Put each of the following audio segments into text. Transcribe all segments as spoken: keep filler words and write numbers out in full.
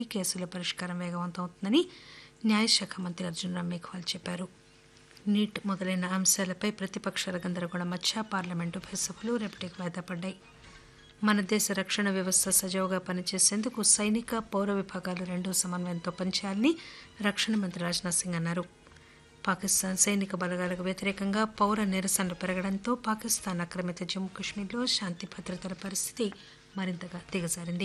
కేసుల పరిష్కారం వేగవంతం అవుతుందని న్యాయశాఖ మంత్రి అర్జున్ రామ్ మేఘ్వాల్ చెప్పారు. నీట్ మొదలైన అంశాలపై ప్రతిపక్షాల గందరగోళం మధ్య పార్లమెంటు ఉభయ సభలు రేపటికి వాయిదా పడ్డాయి. మన దేశ రక్షణ వ్యవస్థ సజావుగా పనిచేసేందుకు సైనిక పౌర విభాగాలు రెండూ సమన్వయంతో పనిచేయాలని రక్షణ మంత్రి రాజ్నాథ్ సింగ్ అన్నారు. పాకిస్తాన్ సైనిక బలగాలకు వ్యతిరేకంగా పౌర నిరసనలు పెరగడంతో పాకిస్తాన్ ఆక్రమిత జమ్మూ కశ్మీర్లో శాంతి భద్రతల పరిస్థితి మరింతగా దిగజారింది.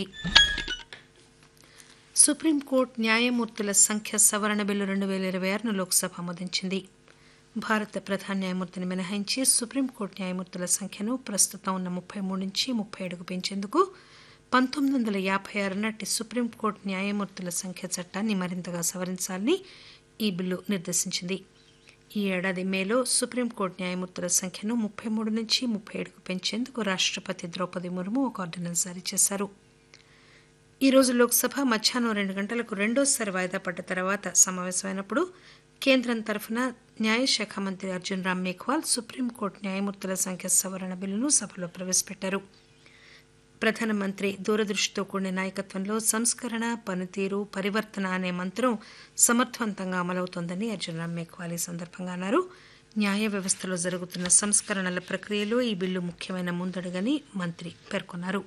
సుప్రీంకోర్టు న్యాయమూర్తుల సంఖ్య సవరణ బిల్లు రెండు వేల ఇరవై ఆరును లోక్సభ ఆమోదించింది. భారత ప్రధాన న్యాయమూర్తిని మినహాయించి సుప్రీంకోర్టు న్యాయమూర్తుల సంఖ్యను ప్రస్తుతం ఉన్న ముప్పై మూడు నుంచి ముప్పై ఏడుకు పెంచేందుకు పంతొమ్మిది వందల యాభై ఆరు నాటి సుప్రీంకోర్టు న్యాయమూర్తుల సంఖ్య చట్టాన్ని మరింతగా సవరించాలని ఈ బిల్లు నిర్దేశించింది. ఈ ఏడాది మేలో సుప్రీంకోర్టు న్యాయమూర్తుల సంఖ్యను ముప్పై మూడు నుంచి ముప్పై ఏడుకు పెంచేందుకు రాష్టపతి ద్రౌపది ముర్ము ఒక ఆర్డినెన్స్ జారీ చేశారు. ఈ రోజు లోక్సభ మధ్యాహ్నం రెండు గంటలకు రెండోసారి వాయిదా పడ్డ తర్వాత సమావేశమైనప్పుడు కేంద్రం తరఫున న్యాయశాఖ మంత్రి అర్జున్ రామ్ మేఘ్వాల్ సుప్రీంకోర్టు న్యాయమూర్తుల సంఖ్య సవరణ బిల్లును సభలో ప్రవేశపెట్టారు. ప్రధానమంత్రి దూరదృష్టితో కూడిన నాయకత్వంలో సంస్కరణ, పనితీరు, పరివర్తన అనే మంత్రం సమర్థవంతంగా అమలవుతోందని అర్జున్ రామ్ మేఘ్వాల్ ఈ సందర్భంగా అన్నారు. న్యాయ వ్యవస్థలో జరుగుతున్న సంస్కరణల ప్రక్రియలో ఈ బిల్లు ముఖ్యమైన ముందడుగని మంత్రి పేర్కొన్నారు.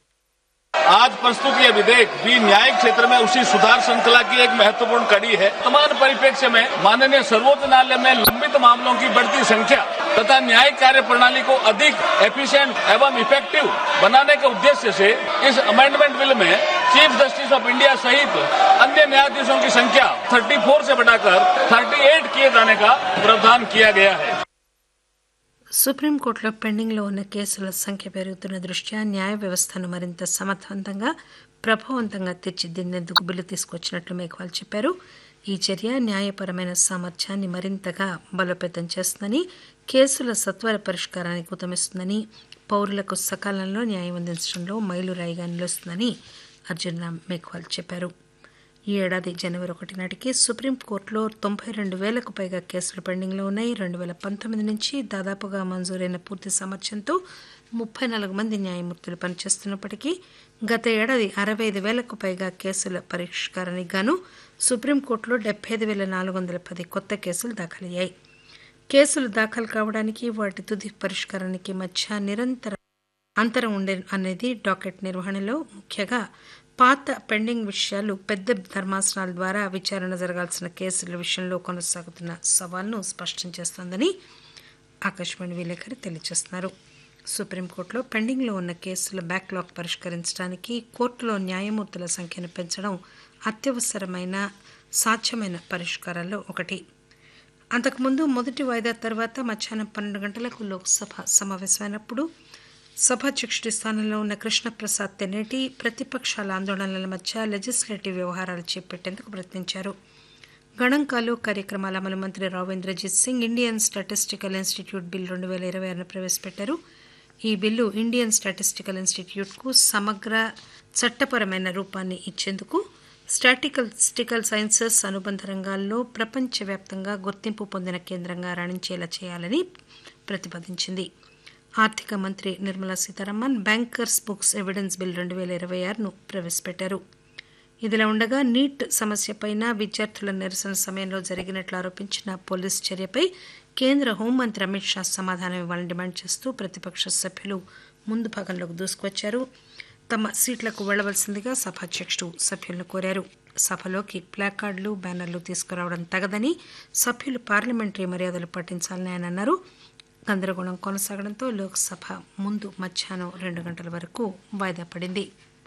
आज प्रस्तुत यह विधेयक भी न्यायिक क्षेत्र में उसी सुधार श्रृंखला की एक महत्वपूर्ण कड़ी है. वर्तमान परिप्रेक्ष्य में माननीय सर्वोच्च न्यायालय में लंबित मामलों की बढ़ती संख्या तथा न्यायिक कार्य प्रणाली को अधिक एफिशिएंट एवं इफेक्टिव बनाने के उद्देश्य से इस अमेंडमेंट बिल में चीफ जस्टिस ऑफ इंडिया सहित अन्य न्यायाधीशों की संख्या चौंतीस से बढ़ाकर अड़तीस किए जाने का प्रावधान किया गया है. సుప్రీంకోర్టులో పెండింగ్లో ఉన్న కేసుల సంఖ్య పెరుగుతున్న దృష్ట్యా న్యాయ వ్యవస్థను మరింత సమర్థవంతంగా, ప్రభావవంతంగా తీర్చిదిద్దేందుకు బిల్లు తీసుకొచ్చినట్లు మేఘ్వాల్ చెప్పారు. ఈ చర్య న్యాయపరమైన సామర్థ్యాన్ని మరింతగా బలోపేతం చేస్తుందని, కేసుల సత్వర పరిష్కారానికి ఉతమిస్తుందని, పౌరులకు సకాలంలో న్యాయం అందించడంలో మైలురాయిగా నిలుస్తుందని అర్జున్ రామ్ మేఘ్వాల్ చెప్పారు. ఈ ఏడాది జనవరి ఒకటి నాటికి సుప్రీంకోర్టులో తొంభై రెండు వేలకు పైగా కేసులు పెండింగ్లో ఉన్నాయి. రెండు వేల పంతొమ్మిది నుంచి దాదాపుగా మంజూరైన పూర్తి సామర్థ్యంతో ముప్పై నాలుగు మంది న్యాయమూర్తులు పనిచేస్తున్నప్పటికీ గత ఏడాది అరవై ఐదు వేలకు పైగా కేసుల పరిష్కారానికి గాను సుప్రీంకోర్టులో డెబ్బై ఐదు వేల నాలుగు వందల పది కొత్త కేసులు దాఖలయ్యాయి. కేసులు దాఖలు కావడానికి వాటి తుది పరిష్కారానికి మధ్య నిరంతర అంతరం ఉండే అనేది డాకెట్ నిర్వహణలో ముఖ్యంగా పాత పెండింగ్ విషయాలు పెద్ద ధర్మాసనాల ద్వారా విచారణ జరగాల్సిన కేసుల విషయంలో కొనసాగుతున్న సవాల్ను స్పష్టం చేస్తోందని ఆకాశవాణి విలేకరి తెలియజేస్తున్నారు. సుప్రీంకోర్టులో పెండింగ్లో ఉన్న కేసుల బ్యాక్లాగ్ పరిష్కరించడానికి కోర్టులో న్యాయమూర్తుల సంఖ్యను పెంచడం అత్యవసరమైన సాధ్యమైన పరిష్కారాల్లో ఒకటి. అంతకుముందు మొదటి వాయిదా తర్వాత మధ్యాహ్నం పన్నెండు గంటలకు లోక్సభ సమావేశమైనప్పుడు సభాధ్యక్షుడి స్థానంలో ఉన్న కృష్ణప్రసాద్ తెన్నేటి ప్రతిపక్షాల ఆందోళనల మధ్య లెజిస్లేటివ్ వ్యవహారాలు చేపట్టేందుకు ప్రయత్నించారు. గణాంకాలు కార్యక్రమాల అమలు మంత్రి Rao Indrajit Singh Indian statistical institute bill రెండు వేల ఇరవై ఆరును ప్రవేశపెట్టారు. ఈ బిల్లు ఇండియన్ స్టాటిస్టికల్ ఇన్స్టిట్యూట్కు సమగ్ర చట్టపరమైన రూపాన్ని ఇచ్చేందుకు స్టాటిస్టికల్ సైన్సెస్ అనుబంధ రంగాల్లో ప్రపంచవ్యాప్తంగా గుర్తింపు పొందిన కేంద్రంగా రాణించేలా చేయాలని ప్రతిపాదించింది. ఆర్థిక మంత్రి Nirmala Sitharaman bankers books evidence bill రెండు వేల ఇరవై ఆరును ప్రవేశపెట్టారు. ఇదిలా ఉండగా నీట్ సమస్యపైన విద్యార్థుల నిరసన సమయంలో జరిగినట్లు ఆరోపించిన పోలీసు చర్యపై కేంద్ర హోంమంత్రి అమిత్ షా సమాధానం ఇవ్వాలని డిమాండ్ చేస్తూ ప్రతిపక్ష సభ్యులు ముందు భాగంలోకి దూసుకొచ్చారు. తమ సీట్లకు వెళ్లవలసిందిగా సభాధ్యక్షుడు సభ్యులను కోరారు. సభలోకి ప్లాకార్డులు, బ్యానర్లు తీసుకురావడం తగదని, సభ్యులు పార్లమెంటరీ మర్యాదలు పాటించాలని ఆయన అన్నారు. గందరగోళం కొనసాగడంతో లోక్సభ ముందు మధ్యాహ్నం రెండు గంటల వరకు వాయిదా పడింది.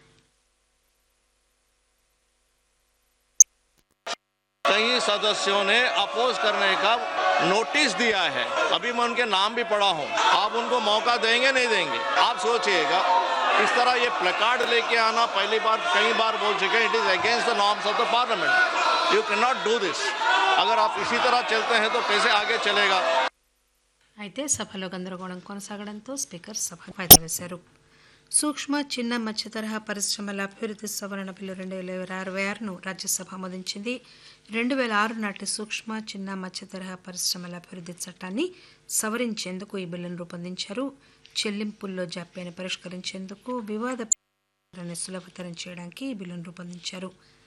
कई सदस्यों ने अपोज करने का नोटिस दिया है. अभी मैं उनके नाम भी पढ़ा हूं. आप उनको मौका देंगे नहीं देंगे? आप सोचिएगा. इस तरह ये प्लेकार्ड लेके आना पहली बार कई बार बोल चुके. It is against the norms of the parliament. You can not do this. अगर आप इसी तरह चलते हैं तो कैसे आगे चलेगा? అయితే సభలో గందరగోళం కొనసాగడంతో స్పీకర్ సభ వాయిదా వేశారు. సూక్ష్మ, చిన్న, మధ్య తరహా పరిశ్రమల అభివృద్ధి సవరణ బిల్లు రెండు వేల అరవై ఆరును రాజ్యసభ ఆమోదించింది. రెండు వేల ఆరు నాటి సూక్ష్మ, చిన్న, మధ్య తరహా పరిశ్రమల అభివృద్ధి చట్టాన్ని సవరించేందుకు ఈ బిల్లును రూపొందించారు. చెల్లింపుల్లో జాప్యాన్ని పరిష్కరించేందుకు, వివాద సులభతరం చేయడానికి ఈ బిల్లును రూపొందించారు.